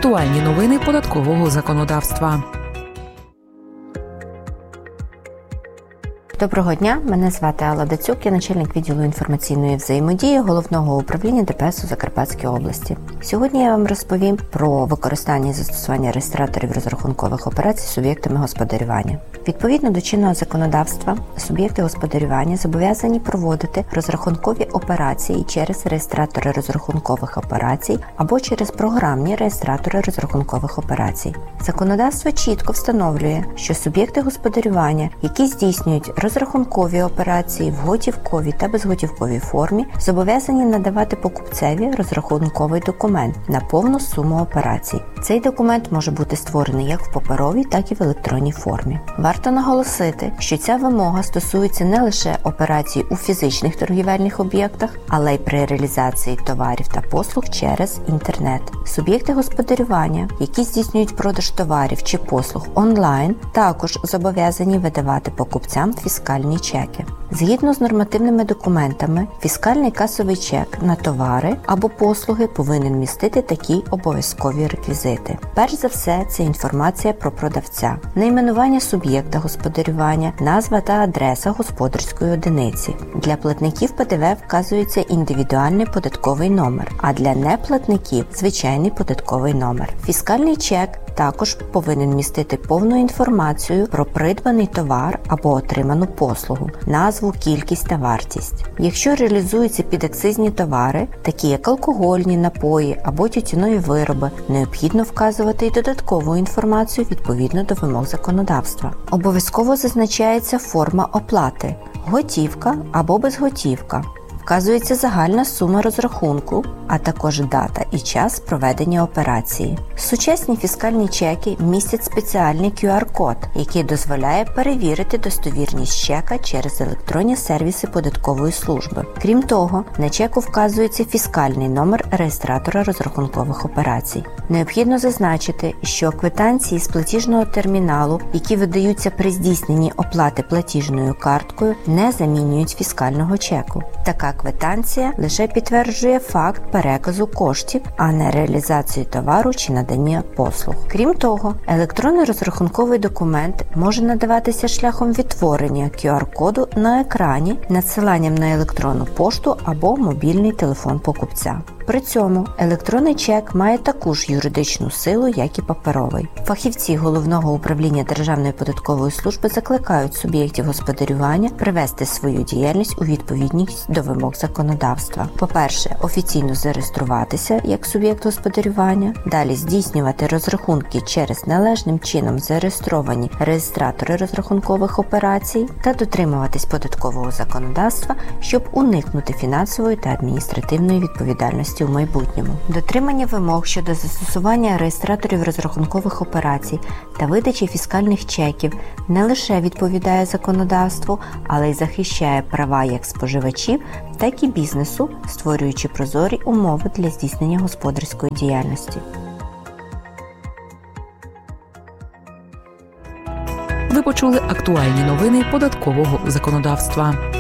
Актуальні новини податкового законодавства. Доброго дня, мене звати Алла Дацюк, я начальник відділу інформаційної взаємодії Головного управління ДПС у Закарпатській області. Сьогодні я вам розповім про використання і застосування реєстраторів розрахункових операцій суб'єктами господарювання. Відповідно до чинного законодавства, суб'єкти господарювання зобов'язані проводити розрахункові операції через реєстратори розрахункових операцій або через програмні реєстратори розрахункових операцій. Законодавство чітко встановлює, що суб'єкти господарювання, які здійснюють розрахункові операції в готівковій та безготівковій формі, зобов'язані надавати покупцеві розрахунковий документ на повну суму операцій. Цей документ може бути створений як в паперовій, так і в електронній формі. Варто наголосити, що ця вимога стосується не лише операцій у фізичних торгівельних об'єктах, але й при реалізації товарів та послуг через інтернет. Суб'єкти господарювання, які здійснюють продаж товарів чи послуг онлайн, також зобов'язані видавати покупцям фіскальні чеки. Згідно з нормативними документами, фіскальний касовий чек на товари або послуги повинен містити такі обов'язкові реквізити. Перш за все, це інформація про продавця, найменування суб'єкта господарювання, назва та адреса господарської одиниці. Для платників ПДВ вказується індивідуальний податковий номер, а для неплатників – звичайний податковий номер. Фіскальний чек також повинен містити повну інформацію про придбаний товар або отриману послугу, назву, кількість та вартість. Якщо реалізуються підакцизні товари, такі як алкогольні напої або тютюнові вироби, необхідно вказувати й додаткову інформацію відповідно до вимог законодавства. Обов'язково зазначається форма оплати – готівка або безготівка. Вказується загальна сума розрахунку, а також дата і час проведення операції. Сучасні фіскальні чеки містять спеціальний QR-код, який дозволяє перевірити достовірність чека через електронні сервіси податкової служби. Крім того, на чеку вказується фіскальний номер реєстратора розрахункових операцій. Необхідно зазначити, що квитанції з платіжного терміналу, які видаються при здійсненні оплати платіжною карткою, не замінюють фіскального чеку. Така квитанція лише підтверджує факт переказу коштів, а не реалізацію товару чи надання послуг. Крім того, електронний розрахунковий документ може надаватися шляхом відтворення QR-коду на екрані, надсиланням на електронну пошту або мобільний телефон покупця. При цьому електронний чек має таку ж юридичну силу, як і паперовий. Фахівці Головного управління Державної податкової служби закликають суб'єктів господарювання привести свою діяльність у відповідність до вимог законодавства. По-перше, офіційно зареєструватися як суб'єкт господарювання, далі здійснювати розрахунки через належним чином зареєстровані реєстратори розрахункових операцій та дотримуватись податкового законодавства, щоб уникнути фінансової та адміністративної відповідальності у майбутньому. Дотримання вимог щодо застосування реєстраторів розрахункових операцій та видачі фіскальних чеків не лише відповідає законодавству, але й захищає права як споживачів, так і бізнесу, створюючи прозорі умови для здійснення господарської діяльності. Ви почули актуальні новини податкового законодавства.